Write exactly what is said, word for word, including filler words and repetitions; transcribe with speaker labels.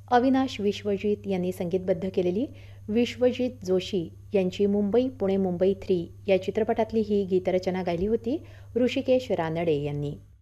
Speaker 1: अविनाश विश्वजित यांनी संगीतबद्ध केलेली विश्वजित जोशी यांची मुंबई पुणे मुंबई थ्री या चित्रपटातली ही गीतरचना गायली होती ऋषिकेश रानडे यांनी.